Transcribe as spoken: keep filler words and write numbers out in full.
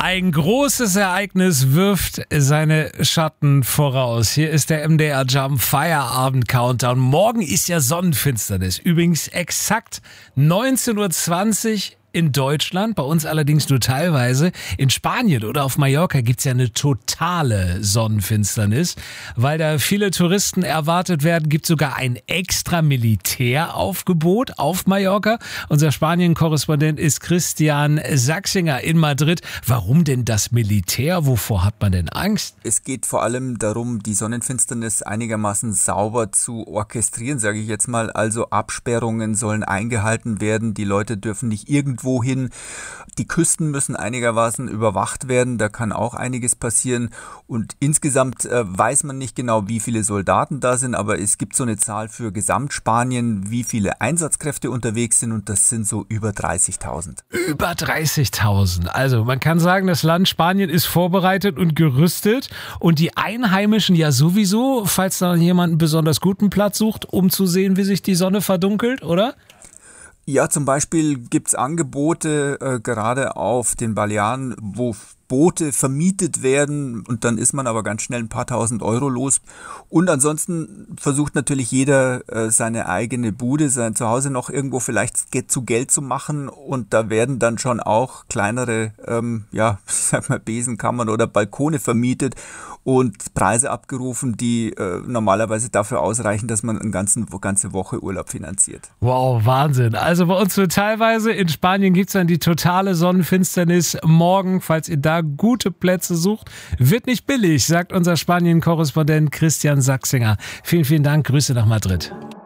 Ein großes Ereignis wirft seine Schatten voraus. Hier ist der M D R Jump Feierabend Countdown. Morgen ist ja Sonnenfinsternis. Übrigens exakt neunzehn Uhr zwanzig in Deutschland, bei uns allerdings nur teilweise. In Spanien oder auf Mallorca gibt's ja eine totale Sonnenfinsternis. Weil da viele Touristen erwartet werden, gibt sogar ein extra Militäraufgebot auf Mallorca. Unser Spanien-Korrespondent ist Christian Sachsinger in Madrid. Warum denn das Militär? Wovor hat man denn Angst? Es geht vor allem darum, die Sonnenfinsternis einigermaßen sauber zu orchestrieren, sage ich jetzt mal. Also Absperrungen sollen eingehalten werden. Die Leute dürfen nicht irgendwo wohin. Die Küsten müssen einigermaßen überwacht werden, da kann auch einiges passieren und insgesamt äh, weiß man nicht genau, wie viele Soldaten da sind, aber es gibt so eine Zahl für Gesamtspanien, wie viele Einsatzkräfte unterwegs sind und das sind so über dreißigtausend. Über dreißigtausend. Also man kann sagen, das Land Spanien ist vorbereitet und gerüstet und die Einheimischen ja sowieso, falls da jemand einen besonders guten Platz sucht, um zu sehen, wie sich die Sonne verdunkelt, oder? Ja, zum Beispiel gibt's Angebote äh, gerade auf den Balearen, wo Boote vermietet werden und dann ist man aber ganz schnell ein paar tausend Euro los. Und ansonsten versucht natürlich jeder äh, seine eigene Bude, sein Zuhause noch irgendwo vielleicht zu Geld zu machen und da werden dann schon auch kleinere, ähm, ja, ich sag mal Besenkammern oder Balkone vermietet und Preise abgerufen, die äh, normalerweise dafür ausreichen, dass man eine ganze, ganze Woche Urlaub finanziert. Wow, Wahnsinn. Also bei uns wird teilweise, in Spanien gibt's dann die totale Sonnenfinsternis morgen, falls ihr da gute Plätze sucht. Wird nicht billig, sagt unser Spanien-Korrespondent Christian Sachsinger. Vielen, vielen Dank. Grüße nach Madrid.